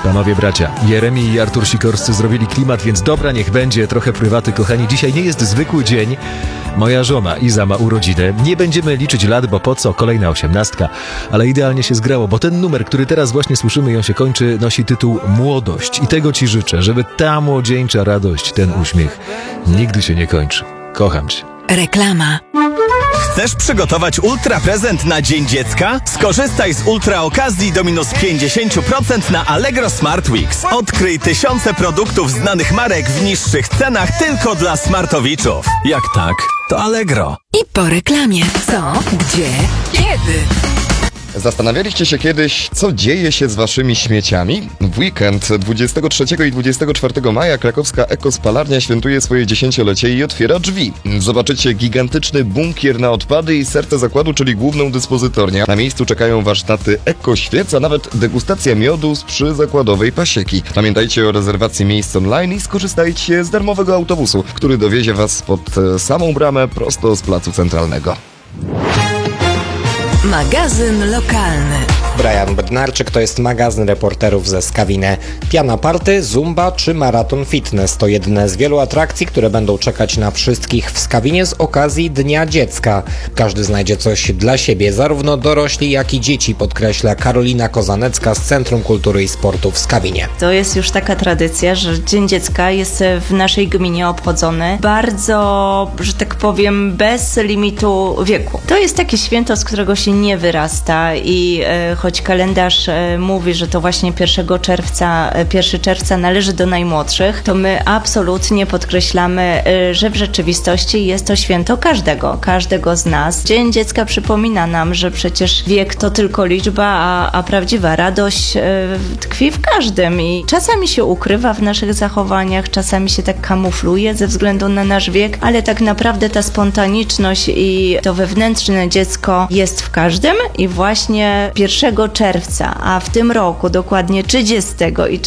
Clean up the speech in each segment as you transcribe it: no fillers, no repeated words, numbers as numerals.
Panowie bracia, Jeremi i Artur Sikorscy zrobili klimat, więc dobra, niech będzie trochę prywaty, kochani. Dzisiaj nie jest zwykły dzień. Moja żona Iza ma urodziny. Nie będziemy liczyć lat, bo po co? Kolejna 18. Ale idealnie się zgrało, bo ten numer, który teraz właśnie słyszymy i on się kończy, nosi tytuł Młodość. I tego ci życzę, żeby ta młodzieńcza radość, ten uśmiech nigdy się nie kończy. Kocham cię. Reklama. Chcesz przygotować ultra prezent na Dzień Dziecka? Skorzystaj z ultra okazji do minus 50% na Allegro Smart Weeks. Odkryj tysiące produktów znanych marek w niższych cenach tylko dla smartowiczów. Jak tak, to Allegro. I po reklamie. Co? Gdzie? Kiedy? Zastanawialiście się kiedyś, co dzieje się z waszymi śmieciami? W weekend 23 i 24 maja krakowska ekospalarnia świętuje swoje 10-lecie i otwiera drzwi. Zobaczycie gigantyczny bunkier na odpady i serce zakładu, czyli główną dyspozytornię. Na miejscu czekają warsztaty ekoświec, a nawet degustacja miodu z przyzakładowej pasieki. Pamiętajcie o rezerwacji miejsc online i skorzystajcie z darmowego autobusu, który dowiezie was pod samą bramę prosto z placu centralnego. Magazyn lokalny. Brian Bednarczyk to jest magazyn reporterów ze Skawiny. Piana party, zumba czy maraton fitness to jedne z wielu atrakcji, które będą czekać na wszystkich w Skawinie z okazji Dnia Dziecka. Każdy znajdzie coś dla siebie, zarówno dorośli, jak i dzieci, podkreśla Karolina Kozanecka z Centrum Kultury i Sportu w Skawinie. To jest już taka tradycja, że Dzień Dziecka jest w naszej gminie obchodzony bardzo, że tak powiem, bez limitu wieku. To jest takie święto, z którego się nie wyrasta i choć kalendarz mówi, że to właśnie 1 czerwca należy do najmłodszych, to my absolutnie podkreślamy, że w rzeczywistości jest to święto każdego z nas. Dzień Dziecka przypomina nam, że przecież wiek to tylko liczba, a prawdziwa radość tkwi w każdym i czasami się ukrywa w naszych zachowaniach, czasami się tak kamufluje ze względu na nasz wiek, ale tak naprawdę ta spontaniczność i to wewnętrzne dziecko jest w każdym i właśnie 1 czerwca, a w tym roku dokładnie 30 i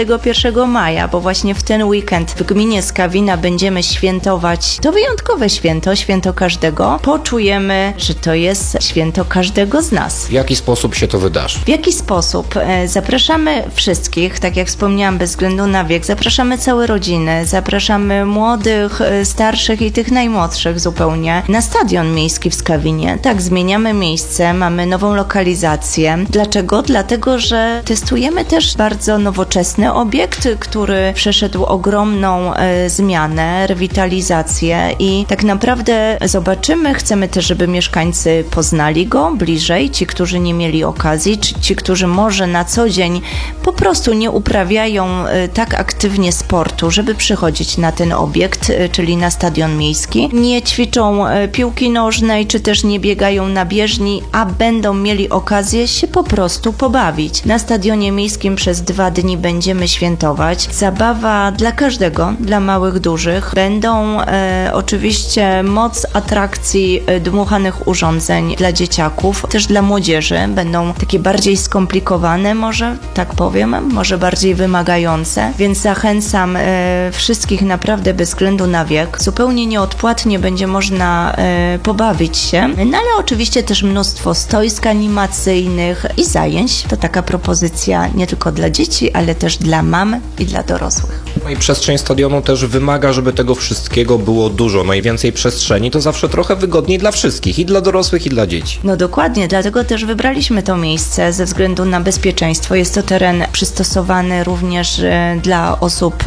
31 maja, bo właśnie w ten weekend w gminie Skawina będziemy świętować to wyjątkowe święto każdego, poczujemy, że to jest święto każdego z nas. W jaki sposób się to wydarzy? W jaki sposób? Zapraszamy wszystkich, tak jak wspomniałam, bez względu na wiek, zapraszamy całe rodziny, zapraszamy młodych, starszych i tych najmłodszych zupełnie na stadion miejski w Skawinie. Tak, zmieniamy miejsce, mamy nową lokalizację. Dlaczego? Dlatego, że testujemy też bardzo nowoczesny obiekt, który przeszedł ogromną zmianę, rewitalizację i tak naprawdę chcemy też, żeby mieszkańcy poznali go bliżej, ci, którzy nie mieli okazji, czy ci, którzy może na co dzień po prostu nie uprawiają tak aktywnie sportu, żeby przychodzić na ten obiekt, czyli na stadion miejski. Nie ćwiczą piłki nożnej, czy też nie biegają na bieżni, a będą mieli okazję się po prostu pobawić. Na stadionie miejskim przez 2 dni będziemy świętować. Zabawa dla każdego, dla małych, dużych. Będą oczywiście moc atrakcji dmuchanych urządzeń dla dzieciaków, też dla młodzieży. Będą takie bardziej skomplikowane, może tak powiem, może bardziej wymagające, więc zachęcam wszystkich naprawdę bez względu na wiek. Zupełnie nieodpłatnie będzie można pobawić się, no ale oczywiście też mnóstwo stoisk animacyjnych i zajęć. To taka propozycja nie tylko dla dzieci, ale też dla mam i dla dorosłych. No i przestrzeń stadionu też wymaga, żeby tego wszystkiego było dużo. No i więcej przestrzeni to zawsze trochę wygodniej dla wszystkich, i dla dorosłych, i dla dzieci. No dokładnie, dlatego też wybraliśmy to miejsce ze względu na bezpieczeństwo. Jest to teren przystosowany również dla osób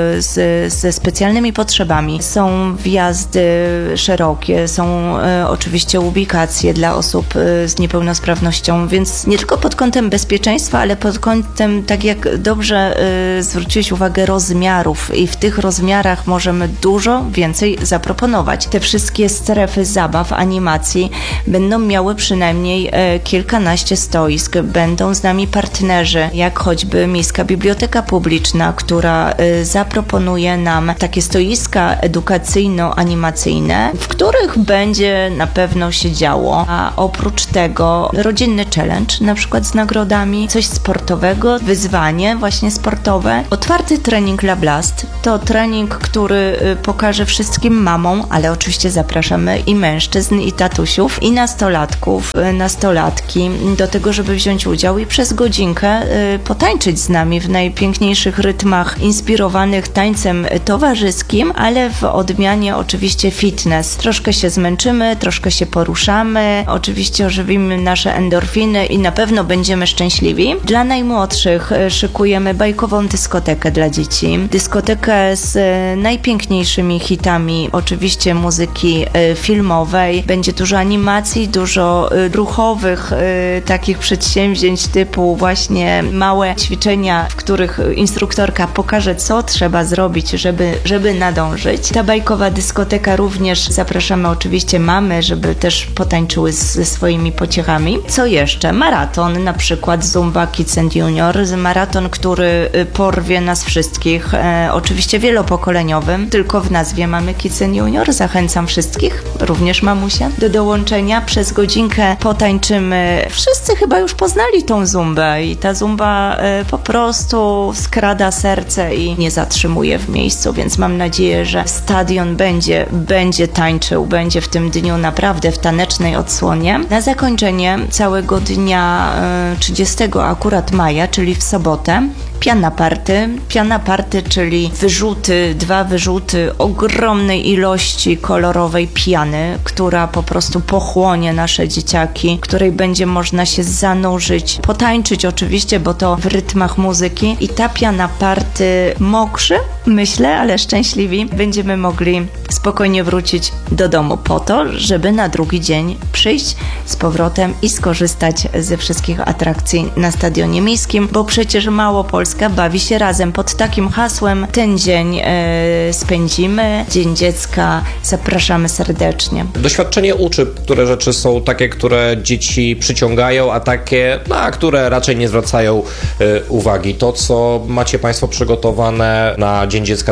ze specjalnymi potrzebami. Są wjazdy szerokie, są oczywiście ubikacje dla osób z niepełnosprawnością, więc nie tylko pod kątem bezpieczeństwa, ale pod kątem, tak jak dobrze zwróciłeś uwagę, rozmiarów i w tych rozmiarach możemy dużo więcej zaproponować. Te wszystkie strefy zabaw, animacji będą miały przynajmniej kilkanaście stoisk. Będą z nami partnerzy, jak choćby Miejska Biblioteka Publiczna, która zaproponuje nam takie stoiska edukacyjno-animacyjne, w których będzie na pewno się działo. A oprócz tego rodzinny challenge, na przykład z nagrodami, coś sportowego, wyzwanie właśnie sportowe, otwarty trening Fla Blast. To trening, który pokaże wszystkim mamom, ale oczywiście zapraszamy i mężczyzn, i tatusiów, i nastolatków, nastolatki do tego, żeby wziąć udział i przez godzinkę potańczyć z nami w najpiękniejszych rytmach inspirowanych tańcem towarzyskim, ale w odmianie oczywiście fitness. Troszkę się zmęczymy, troszkę się poruszamy, oczywiście ożywimy nasze endorfiny i na pewno będziemy szczęśliwi. Dla najmłodszych szykujemy bajkową dyskotekę dla dzieci. Dyskotekę z najpiękniejszymi hitami, oczywiście muzyki filmowej. Będzie dużo animacji, dużo ruchowych takich przedsięwzięć typu właśnie małe ćwiczenia, w których instruktorka pokaże, co trzeba zrobić, żeby nadążyć. Ta bajkowa dyskoteka również zapraszamy oczywiście mamy, żeby też potańczyły ze swoimi pociechami. Co jeszcze? Maraton, na przykład Zumba Kids and Junior. Maraton, który porwie nas wszystkich. Oczywiście wielopokoleniowym, tylko w nazwie mamy Kids and Junior. Zachęcam wszystkich, również mamusie, do dołączenia. Przez godzinkę potańczymy. Wszyscy chyba już poznali tą zumbę i ta zumba po prostu skrada serce i nie zatrzymuje w miejscu, więc mam nadzieję, że stadion będzie tańczył, będzie w tym dniu naprawdę w tanecznej odsłonie. Na zakończenie całego dnia 30 akurat maja, czyli w sobotę, piana party. Piana party, czyli dwa wyrzuty ogromnej ilości kolorowej piany, która po prostu pochłonie nasze dzieciaki, której będzie można się zanurzyć, potańczyć oczywiście, bo to w rytmach muzyki i ta piana party mokrzy, myślę, ale szczęśliwi, będziemy mogli spokojnie wrócić do domu po to, żeby na drugi dzień przyjść z powrotem i skorzystać ze wszystkich atrakcji na Stadionie Miejskim, bo przecież Małopolska bawi się razem. Pod takim hasłem ten dzień spędzimy, Dzień Dziecka. Zapraszamy serdecznie. Doświadczenie uczy, które rzeczy są takie, które dzieci przyciągają, a takie, na które raczej nie zwracają uwagi. To, co macie Państwo przygotowane na Dzień Dziecka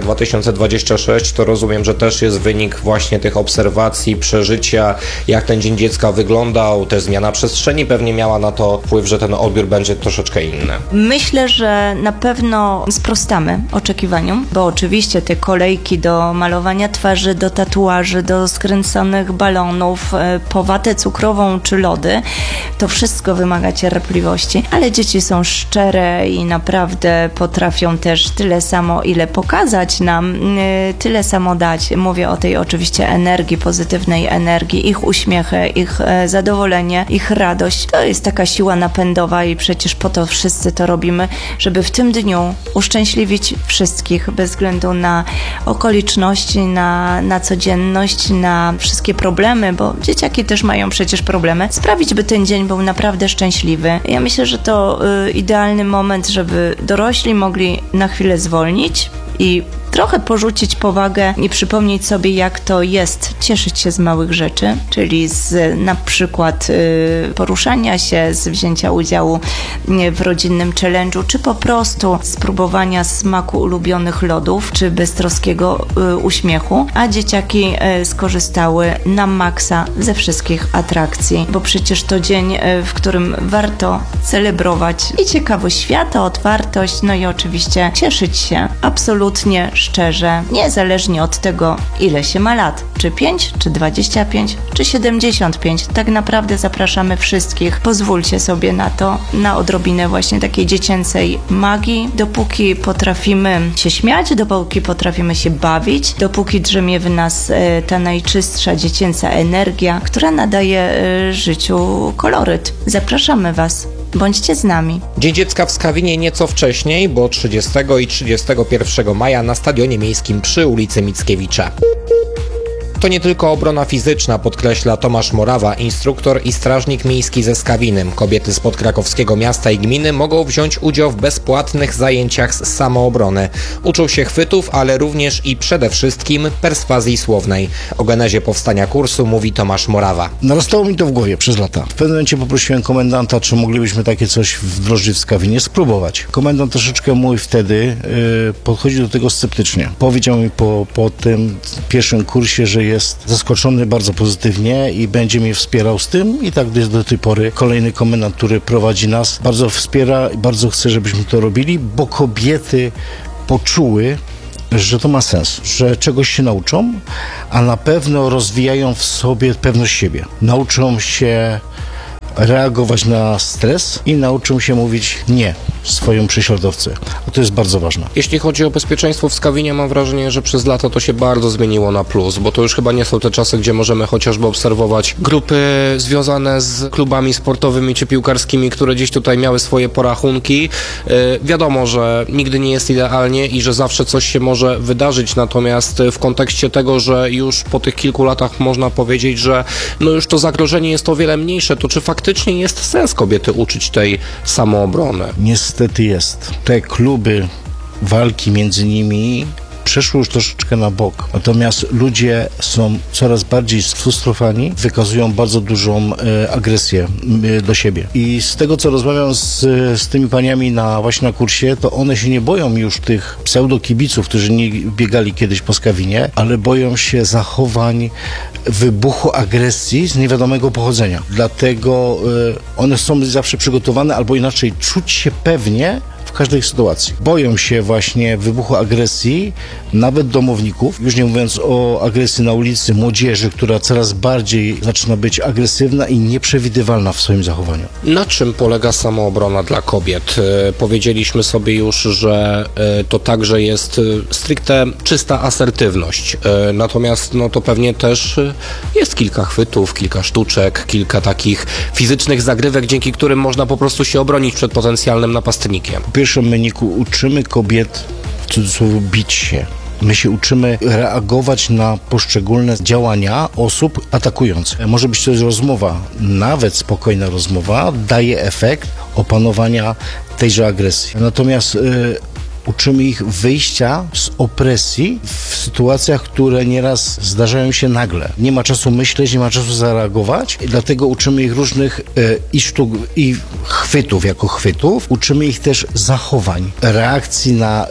2026, to rozumiem, że też jest wynik właśnie tych obserwacji, przeżycia, jak ten Dzień Dziecka wyglądał, też zmiana przestrzeni pewnie miała na to wpływ, że ten odbiór będzie troszeczkę inny. Myślę, że na pewno sprostamy oczekiwaniom, bo oczywiście te kolejki do malowania twarzy, do tatuaży, do skręconych balonów, po watę cukrową czy lody, to wszystko wymaga cierpliwości, ale dzieci są szczere i naprawdę potrafią też tyle samo, ile pokazać nam, tyle samo dać. Mówię o tej oczywiście energii, pozytywnej energii, ich uśmiechy, ich zadowolenie, ich radość. To jest taka siła napędowa i przecież po to wszyscy to robimy, żeby w tym dniu uszczęśliwić wszystkich bez względu na okoliczności, na codzienność, na wszystkie problemy, bo dzieciaki też mają przecież problemy. Sprawić, by ten dzień był naprawdę szczęśliwy. Ja myślę, że to idealny moment, żeby dorośli mogli na chwilę zwolnić i trochę porzucić powagę i przypomnieć sobie, jak to jest cieszyć się z małych rzeczy, czyli z na przykład poruszania się, z wzięcia udziału w rodzinnym challenge'u, czy po prostu spróbowania smaku ulubionych lodów, czy beztroskiego uśmiechu, a dzieciaki skorzystały na maksa ze wszystkich atrakcji, bo przecież to dzień, w którym warto celebrować i ciekawość świata, otwartość, no i oczywiście cieszyć się absolutnie szczerze, niezależnie od tego, ile się ma lat, czy 5, czy 25, czy 75. Tak naprawdę zapraszamy wszystkich. Pozwólcie sobie na to, na odrobinę właśnie takiej dziecięcej magii. Dopóki potrafimy się śmiać, dopóki potrafimy się bawić, dopóki drzemie w nas ta najczystsza dziecięca energia, która nadaje życiu koloryt. Zapraszamy Was. Bądźcie z nami. Dzień Dziecka w Skawinie nieco wcześniej, bo 30 i 31 maja na Stadionie Miejskim przy ulicy Mickiewicza. To nie tylko obrona fizyczna, podkreśla Tomasz Morawa, instruktor i strażnik miejski ze Skawiny. Kobiety z podkrakowskiego miasta i gminy mogą wziąć udział w bezpłatnych zajęciach z samoobrony. Uczą się chwytów, ale również i przede wszystkim perswazji słownej. O genezie powstania kursu mówi Tomasz Morawa. Narastało mi to w głowie przez lata. W pewnym momencie poprosiłem komendanta, czy moglibyśmy takie coś wdrożyć w Skawinie, spróbować. Komendant troszeczkę mój wtedy podchodził do tego sceptycznie. Powiedział mi po tym pierwszym kursie, że jest zaskoczony bardzo pozytywnie i będzie mnie wspierał z tym i tak jest do tej pory. Kolejny komendant, który prowadzi nas, bardzo wspiera i bardzo chce, żebyśmy to robili, bo kobiety poczuły, że to ma sens, że czegoś się nauczą, a na pewno rozwijają w sobie pewność siebie. Nauczą się reagować na stres i nauczą się mówić nie swoim prześladowcy. A to jest bardzo ważne. Jeśli chodzi o bezpieczeństwo w Skawinie, mam wrażenie, że przez lata to się bardzo zmieniło na plus, bo to już chyba nie są te czasy, gdzie możemy chociażby obserwować grupy związane z klubami sportowymi czy piłkarskimi, które gdzieś tutaj miały swoje porachunki. Wiadomo, że nigdy nie jest idealnie i że zawsze coś się może wydarzyć, natomiast w kontekście tego, że już po tych kilku latach można powiedzieć, że no już to zagrożenie jest o wiele mniejsze, to czy faktycznie jest sens kobiety uczyć tej samoobrony? Niestety jest. Te kluby walki między nimi przeszły już troszeczkę na bok. Natomiast ludzie są coraz bardziej sfrustrowani, wykazują bardzo dużą agresję do siebie. I z tego, co rozmawiam z tymi paniami właśnie na kursie, to one się nie boją już tych pseudokibiców, którzy nie biegali kiedyś po Skawinie, ale boją się zachowań, wybuchu agresji z niewiadomego pochodzenia. Dlatego one są zawsze przygotowane, albo inaczej czuć się pewnie w każdej sytuacji. Boją się właśnie wybuchu agresji, nawet domowników, już nie mówiąc o agresji na ulicy, młodzieży, która coraz bardziej zaczyna być agresywna i nieprzewidywalna w swoim zachowaniu. Na czym polega samoobrona dla kobiet? Powiedzieliśmy sobie już, że to także jest stricte czysta asertywność. Natomiast no to pewnie też jest kilka chwytów, kilka sztuczek, kilka takich fizycznych zagrywek, dzięki którym można po prostu się obronić przed potencjalnym napastnikiem. W pierwszym meniku uczymy kobiet, w cudzysłowie, bić się. My się uczymy reagować na poszczególne działania osób atakujących. Może być to rozmowa, nawet spokojna rozmowa daje efekt opanowania tejże agresji. Natomiast uczymy ich wyjścia z opresji w sytuacjach, które nieraz zdarzają się nagle. Nie ma czasu myśleć, nie ma czasu zareagować i dlatego uczymy ich różnych i sztuk, i chwytów jako chwytów. Uczymy ich też zachowań, reakcji na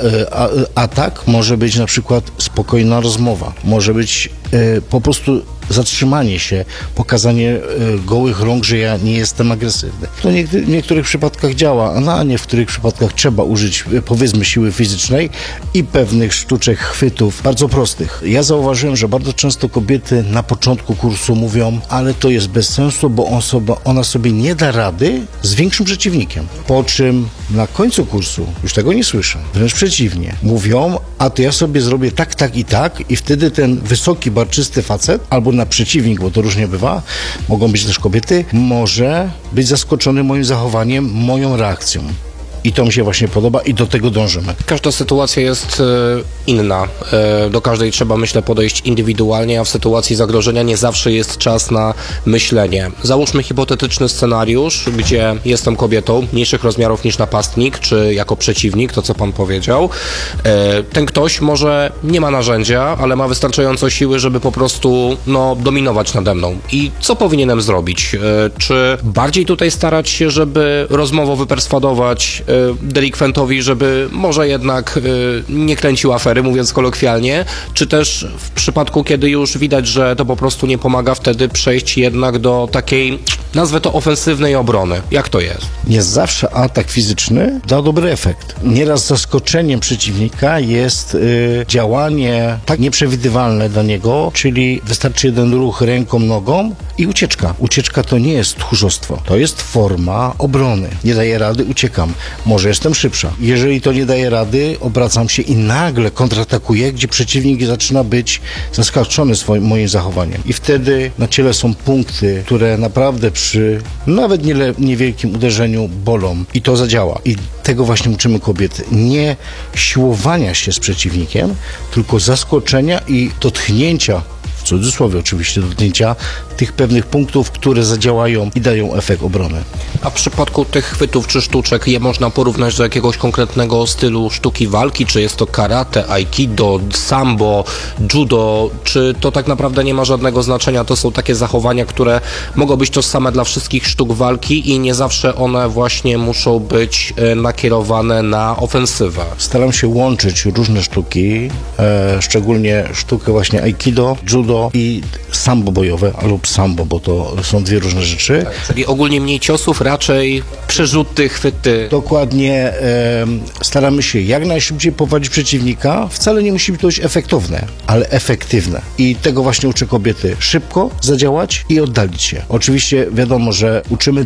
atak. Może być na przykład spokojna rozmowa, może być po prostu zatrzymanie się, pokazanie gołych rąk, że ja nie jestem agresywny. To w niektórych przypadkach działa, a na niektórych przypadkach trzeba użyć, powiedzmy, siły fizycznej i pewnych sztuczek, chwytów, bardzo prostych. Ja zauważyłem, że bardzo często kobiety na początku kursu mówią, ale to jest bez sensu, bo ona sobie nie da rady z większym przeciwnikiem. Po czym na końcu kursu już tego nie słyszę. Wręcz przeciwnie. Mówią, a to ja sobie zrobię tak, tak i tak i wtedy ten wysoki, barczysty facet, albo na przeciwnik, bo to różnie bywa, mogą być też kobiety, może być zaskoczony moim zachowaniem, moją reakcją. I to mi się właśnie podoba i do tego dążymy. Każda sytuacja jest inna. Do każdej trzeba, myślę, podejść indywidualnie, a w sytuacji zagrożenia nie zawsze jest czas na myślenie. Załóżmy hipotetyczny scenariusz, gdzie jestem kobietą mniejszych rozmiarów niż napastnik, czy jako przeciwnik, to co pan powiedział. Ten ktoś może nie ma narzędzia, ale ma wystarczająco siły, żeby po prostu dominować nade mną. I co powinienem zrobić? Czy bardziej tutaj starać się, żeby rozmową wyperswadować delikwentowi, żeby może jednak nie kręcił afery, mówiąc kolokwialnie, czy też w przypadku, kiedy już widać, że to po prostu nie pomaga, wtedy przejść jednak do takiej, nazwę to, ofensywnej obrony. Jak to jest? Nie zawsze atak fizyczny da dobry efekt. Nieraz zaskoczeniem przeciwnika jest działanie tak nieprzewidywalne dla niego, czyli wystarczy jeden ruch ręką, nogą i ucieczka. Ucieczka to nie jest tchórzostwo. To jest forma obrony. Nie daję rady, uciekam. Może jestem szybsza. Jeżeli to nie daje rady, obracam się i nagle kontratakuję, gdzie przeciwnik zaczyna być zaskoczony moim zachowaniem. I wtedy na ciele są punkty, które naprawdę przy nawet niewielkim uderzeniu bolą. I to zadziała. I tego właśnie uczymy kobiety. Nie siłowania się z przeciwnikiem, tylko zaskoczenia i dotknięcia, w cudzysłowie oczywiście, dotknięcia tych pewnych punktów, które zadziałają i dają efekt obrony. A w przypadku tych chwytów czy sztuczek je można porównać do jakiegoś konkretnego stylu sztuki walki? Czy jest to karate, aikido, sambo, judo? Czy to tak naprawdę nie ma żadnego znaczenia? To są takie zachowania, które mogą być tożsame dla wszystkich sztuk walki i nie zawsze one właśnie muszą być nakierowane na ofensywę. Staram się łączyć różne sztuki, szczególnie sztukę właśnie aikido, judo, judo i sambo bojowe lub sambo, bo to są dwie różne rzeczy. Czyli ogólnie mniej ciosów, raczej przerzuty, chwyty. Dokładnie staramy się jak najszybciej powalić przeciwnika. Wcale nie musi być to efektowne, ale efektywne. I tego właśnie uczę kobiety. Szybko zadziałać i oddalić się. Oczywiście wiadomo, że uczymy